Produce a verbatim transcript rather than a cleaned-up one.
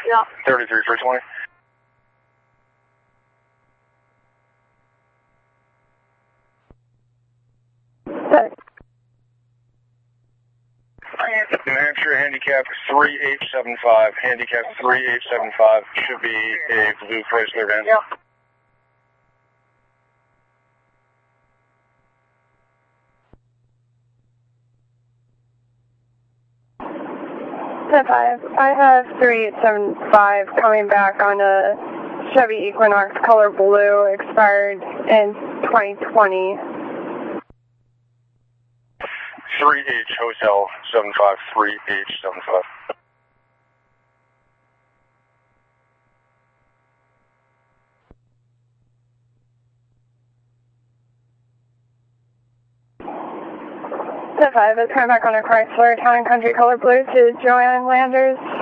Yeah. thirty-three, three twenty. Set. New Hampshire, handicap three eight seven five. Handicap three eight seven five should be a blue Chrysler van. Yeah. ten five. I have three eight seven five coming back on a Chevy Equinox color blue, expired in twenty twenty. three H Hotel seven five, three H seven five. ten five is coming back on a Chrysler Town and Country color blue to Joanne Landers.